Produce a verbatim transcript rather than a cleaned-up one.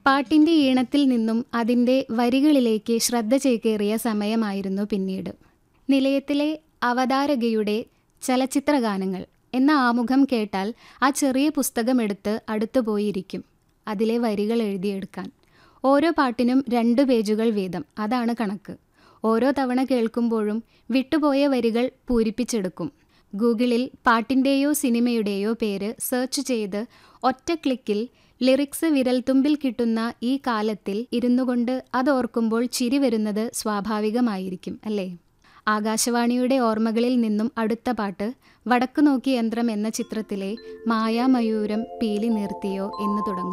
പാട്ടിൻ്റെ ഈണത്തിൽ നിന്നും അതിൻ്റെ വരികളിലേക്ക് ശ്രദ്ധ ചേക്കേറിയ സമയമായിരുന്നു പിന്നീട്. നിലയത്തിലെ അവതാരകയുടെ ചലച്ചിത്രഗാനങ്ങൾ എന്ന ആമുഖം കേട്ടാൽ ആ ചെറിയ പുസ്തകമെടുത്ത് അടുത്തുപോയിരിക്കും അതിലെ വരികൾ എഴുതിയെടുക്കാൻ. ഓരോ പാട്ടിനും രണ്ട് പേജുകൾ വീതം, അതാണ് കണക്ക്. ഓരോ തവണ കേൾക്കുമ്പോഴും വിട്ടുപോയ വരികൾ പൂരിപ്പിച്ചെടുക്കും. ഗൂഗിളിൽ പാട്ടിൻ്റെയോ സിനിമയുടെയോ പേര് സെർച്ച് ചെയ്ത് ഒറ്റ ക്ലിക്കിൽ ലിറിക്സ് വിരൽത്തുമ്പിൽ കിട്ടുന്ന ഈ കാലത്തിൽ ഇരുന്നുകൊണ്ട് അതോർക്കുമ്പോൾ ചിരി വരുന്നത് സ്വാഭാവികമായിരിക്കും അല്ലേ? ആകാശവാണിയുടെ ഓർമ്മകളിൽ നിന്നും അടുത്ത പാട്ട് വടക്കു നോക്കി യന്ത്രം എന്ന ചിത്രത്തിലെ മായാമയൂരം പീലി നിർത്തിയോ എന്ന് തുടങ്ങും.